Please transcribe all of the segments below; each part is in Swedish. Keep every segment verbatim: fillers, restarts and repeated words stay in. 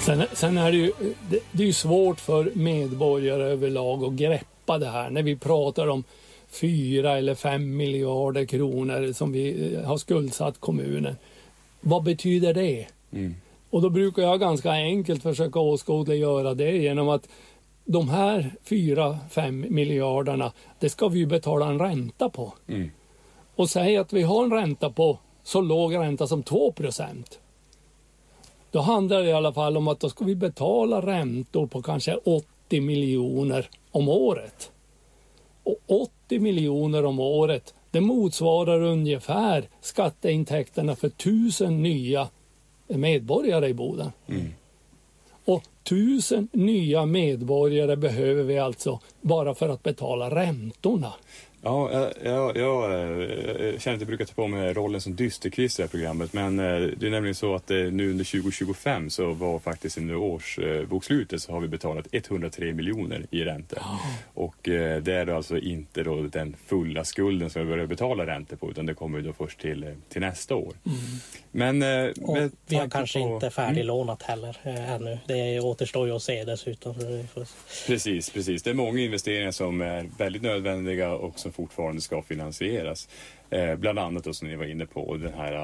Sen, sen är det ju, det, det är ju svårt för medborgare överlag att greppa det här när vi pratar om fyra eller fem miljarder kronor som vi har skuldsatt kommunen. Vad betyder det? Mm. Och då brukar jag ganska enkelt försöka åskådliggöra det genom att de här fyra, fem miljarderna, det ska vi ju betala en ränta på. Mm. Och säg att vi har en ränta på så låg ränta som två procent. Då handlar det i alla fall om att då ska vi betala räntor på kanske åttio miljoner om året. Och åttio miljoner om året, det motsvarar ungefär skatteintäkterna för tusen nya medborgare i Boden. Mm. Och tusen nya medborgare behöver vi alltså bara för att betala räntorna. Ja, jag, jag, jag, jag känner att jag brukar ta på mig rollen som dysterkvist i det här programmet, men det är nämligen så att nu under tjugo tjugofem så var faktiskt under årsbokslutet så har vi betalat etthundratre miljoner i räntor. Oh. Och det är då alltså inte då den fulla skulden som vi börjar betala räntor på, utan det kommer ju då först till, till nästa år. Mm. Men och vi har kanske på, inte färdiglånat mm. heller äh, ännu. Det återstår ju att se dessutom. Precis, precis. Det är många investeringar som är väldigt nödvändiga och som fortfarande ska finansieras. Eh, bland annat då, som ni var inne på, den här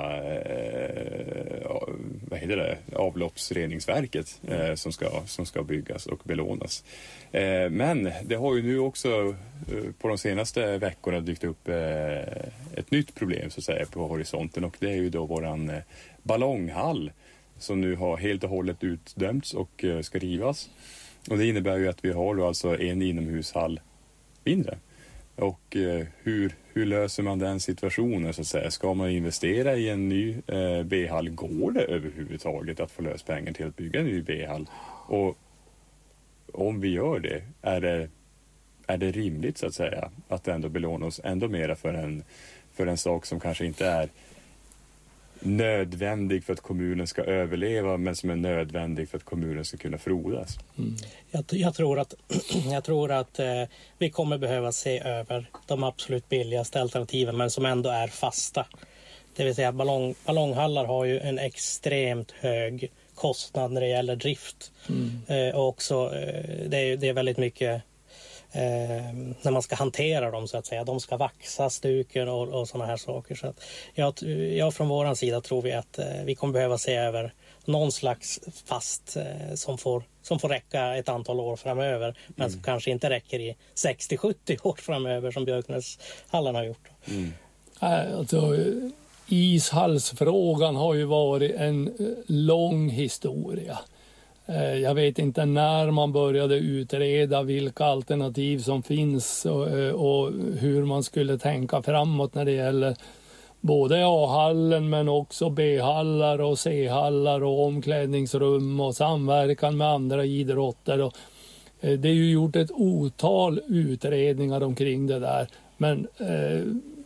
eh, vad heter det? avloppsreningsverket eh, som, ska, som ska byggas och belånas. Eh, men det har ju nu också eh, på de senaste veckorna dykt upp eh, ett nytt problem så att säga på horisonten, och det är ju då våran eh, ballonghall som nu har helt och hållet utdömts och eh, ska rivas. Och det innebär ju att vi har då alltså en inomhushall mindre. Och eh, hur, hur löser man den situationen så att säga? Ska man investera i en ny eh, B-hall? Går det överhuvudtaget att få lös pengar till att bygga en ny B-hall? Och om vi gör det, är det, är det rimligt så att säga att ändå belåna oss ändå mera för en, för en sak som kanske inte är nödvändig för att kommunen ska överleva, men som är nödvändig för att kommunen ska kunna frodas. Mm. Jag, jag tror att, jag tror att eh, vi kommer behöva se över de absolut billigaste alternativen, men som ändå är fasta. Det vill säga ballong, ballonghallar har ju en extremt hög kostnad när det gäller drift. Mm. Eh, och också eh, det, är, det är väldigt mycket Eh, när man ska hantera dem så att säga. De ska vaxa stuken och, och sådana här saker. Så att jag, jag från våran sida tror vi att eh, vi kommer behöva se över någon slags fast eh, som, får, som får räcka ett antal år framöver. Men mm. som kanske inte räcker i sextio sjuttio år framöver som Björknäshallen har gjort. Mm. Alltså, ishallsfrågan har ju varit en lång historia. Jag vet inte när man började utreda vilka alternativ som finns och, och hur man skulle tänka framåt när det gäller både A-hallen men också B-hallar och C-hallar och omklädningsrum och samverkan med andra idrotter. Och det är ju gjort ett otal utredningar omkring det där, men eh,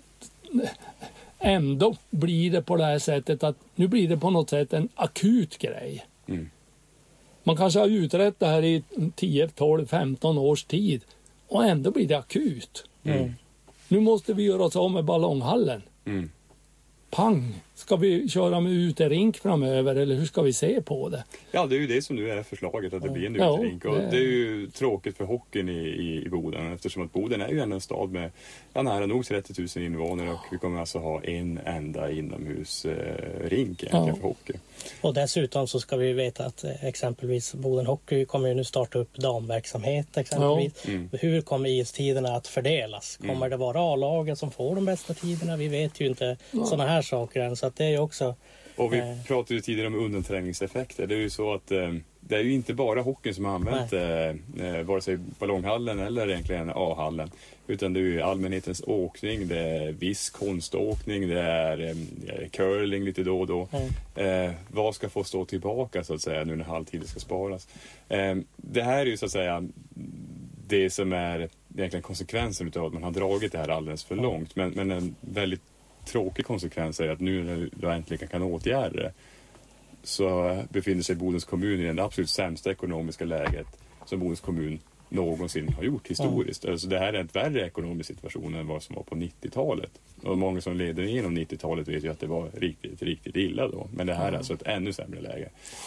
ändå blir det på det här sättet att nu blir det på något sätt en akut grej. Mm. Man kanske har utrett det här i tio, tolv, femton års tid och ändå blir det akut. Mm. Nu måste vi göra oss av med ballonghallen. Mm. Pang! Ska vi köra med uterink framöver eller hur ska vi se på det? Ja, det är ju det som nu är förslaget, att det blir en ja, uterink. Och det... det är ju tråkigt för hockeyn i, i, i Boden, eftersom att Boden är ju en stad med ja, nära nog trettio tusen invånare och vi kommer alltså ha en enda inomhusrink eh, ja. för hockey. Och dessutom så ska vi veta att eh, exempelvis Boden Hockey kommer ju nu starta upp damverksamhet exempelvis. Ja. Mm. Hur kommer istiderna att fördelas? Kommer mm. det vara A-lagen som får de bästa tiderna? Vi vet ju inte ja. sådana här saker än, så att det är ju också... Och vi eh, pratade ju tidigare om undanträngningseffekter. Det är ju så att eh, det är ju inte bara hockeyn som har använt eh, vare sig ballonghallen eller egentligen A-hallen. Utan det är ju allmänhetens åkning, det är viss konståkning, det är eh, curling lite då och då. Mm. Eh, vad ska få stå tillbaka så att säga nu när halvtiden ska sparas? Eh, det här är ju så att säga det som är egentligen konsekvensen av att man har dragit det här alldeles för långt. Men, men en väldigt tråkig konsekvens är att nu när du äntligen kan åtgärda det så befinner sig Bodens kommun i det absolut sämsta ekonomiska läget som Bodens kommun någonsin har gjort historiskt. Mm. Alltså det här är en värre ekonomisk situation än vad som var på nittiotalet. Och många som leder igenom nittiotalet vet ju att det var riktigt, riktigt illa då. Men det här är alltså ett ännu sämre läge.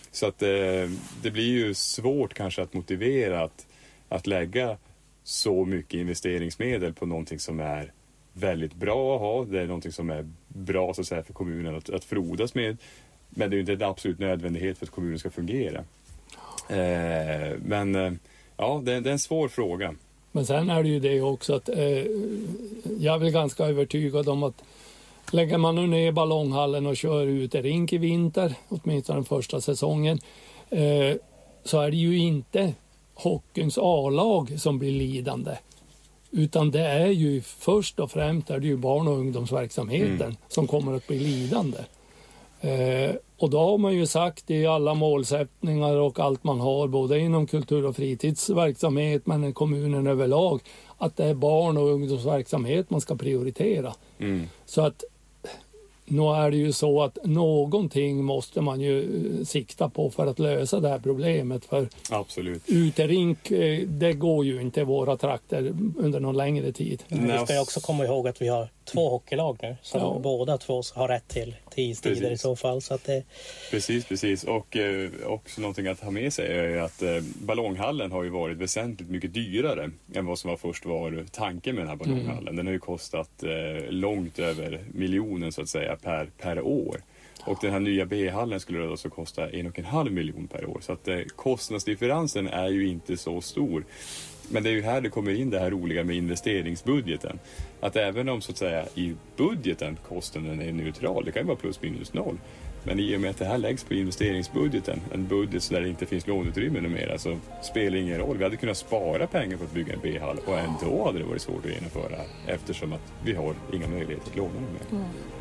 Så att eh, det blir ju svårt kanske att motivera att, att lägga så mycket investeringsmedel på någonting som är väldigt bra att ha. Det är någonting som är bra så att säga, för kommunen att, att frodas med. Men det är ju inte en absolut nödvändighet för att kommunen ska fungera. Eh, men eh, ja, det, det är en svår fråga. Men sen är det ju det också att eh, jag är väl ganska övertygad om att lägger man nu ner ballonghallen och kör ut i rink i vinter, åtminstone den första säsongen, eh, så är det ju inte hockeyns A-lag som blir lidande. Utan det är ju först och främst är det ju barn- och ungdomsverksamheten mm. som kommer att bli lidande. Eh, och då har man ju sagt i alla målsättningar och allt man har, både inom kultur- och fritidsverksamhet men i kommunen överlag, att det är barn- och ungdomsverksamhet man ska prioritera. Mm. Så att nu är det ju så att någonting måste man ju sikta på för att lösa det här problemet. För absolut. Uterink, det går ju inte i våra trakter under någon längre tid. Vi ska också komma ihåg att vi har två hockeylag nu som ja. båda två har rätt till, till istider i så fall. Så att det... Precis, precis. Och eh, också någonting att ha med sig är att eh, ballonghallen har ju varit väsentligt mycket dyrare än vad som var först var tanken med den här ballonghallen. Mm. Den har ju kostat eh, långt över miljonen så att säga per, per år. Och den här nya B-hallen skulle då så kosta en och en halv miljon per år. Så att eh, kostnadsdifferensen är ju inte så stor. Men det är ju här det kommer in det här roliga med investeringsbudgeten. Att även om så att säga i budgeten kostnaden är neutral, det kan ju vara plus minus noll. Men i och med att det här läggs på investeringsbudgeten, en budget där det inte finns låneutrymme numera, så spelar det ingen roll. Vi hade kunnat spara pengar på att bygga en B-hall och ändå hade det varit svårt att genomföra eftersom att vi har inga möjligheter att låna mer. Mm.